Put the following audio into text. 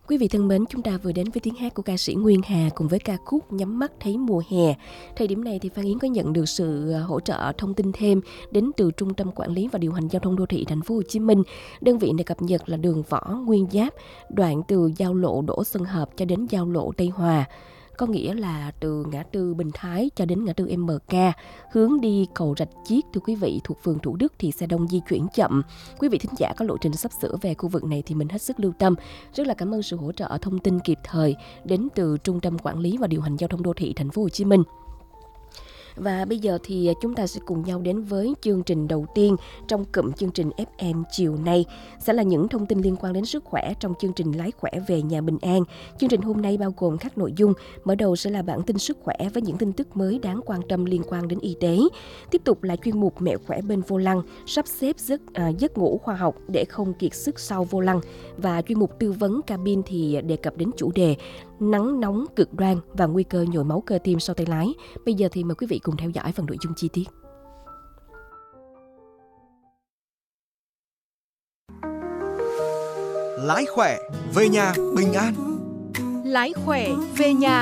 Quý vị thân mến, chúng ta vừa đến với tiếng hát của ca sĩ Nguyên Hà cùng với ca khúc Nhắm mắt thấy mùa hè. Thời điểm này thì Phan Yến có nhận được sự hỗ trợ thông tin thêm đến từ Trung tâm Quản lý và Điều hành Giao thông Đô thị Thành phố Hồ Chí Minh. Đơn vị này cập nhật là đường Võ Nguyên Giáp, đoạn từ giao lộ Đỗ Xuân Hợp cho đến giao lộ Tây Hòa. Có nghĩa là từ ngã tư Bình Thái cho đến ngã tư MK, hướng đi cầu Rạch Chiếc thưa quý vị, thuộc phường Thủ Đức thì xe đông di chuyển chậm. Quý vị thính giả có lộ trình sắp sửa về khu vực này thì mình hết sức lưu tâm. Rất là cảm ơn sự hỗ trợ thông tin kịp thời đến từ Trung tâm Quản lý và Điều hành Giao thông Đô thị Thành phố Hồ Chí Minh. Và bây giờ thì chúng ta sẽ cùng nhau đến với chương trình đầu tiên trong cụm chương trình FM chiều nay. Sẽ là những thông tin liên quan đến sức khỏe trong chương trình Lái khỏe về nhà bình an. Chương trình hôm nay bao gồm các nội dung. Mở đầu sẽ là bản tin sức khỏe với những tin tức mới đáng quan tâm liên quan đến y tế. Tiếp tục là chuyên mục Mẹo khỏe bên vô lăng, sắp xếp giấc ngủ khoa học để không kiệt sức sau vô lăng. Và chuyên mục tư vấn cabin thì đề cập đến chủ đề nắng nóng cực đoan và nguy cơ nhồi máu cơ tim sau tay lái. Bây giờ thì mời quý vị cùng theo dõi phần nội dung chi tiết. Lái khỏe về nhà bình an. Lái khỏe về nhà